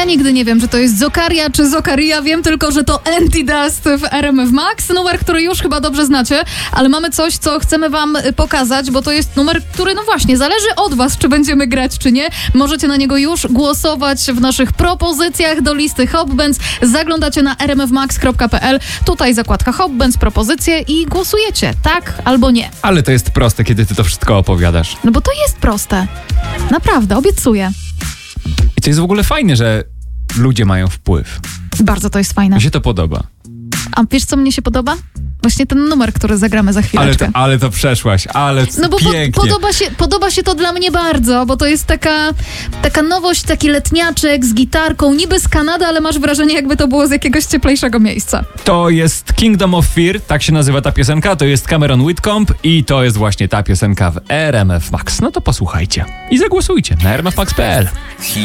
Ja nigdy nie wiem, czy to jest Zokaria czy Zokaria, wiem tylko, że to Anti-Dust w RMF Max, numer, który już chyba dobrze znacie, ale mamy coś, co chcemy wam pokazać, bo to jest numer, który no właśnie, zależy od was, czy będziemy grać, czy nie. Możecie na niego już głosować w naszych propozycjach do listy Hot Bands. Zaglądacie na rmfmax.pl, tutaj zakładka Hot Bands, propozycje i głosujecie, tak albo nie. Ale to jest proste, kiedy ty to wszystko opowiadasz. No bo to jest proste. Naprawdę, obiecuję. I to jest w ogóle fajne, że ludzie mają wpływ. Bardzo to jest fajne. Mi się to podoba. A wiesz, co mnie się podoba? Właśnie ten numer, który zagramy za chwileczkę. Ale to przeszłaś, ale no bo pięknie. podoba się to dla mnie bardzo, bo to jest taka nowość, taki letniaczek z gitarką, niby z Kanady, ale masz wrażenie, jakby to było z jakiegoś cieplejszego miejsca. To jest Kingdom of Fear, tak się nazywa ta piosenka, to jest Cameron Whitcomb i to jest właśnie ta piosenka w RMF Max. No to posłuchajcie i zagłosujcie na rmfmax.pl.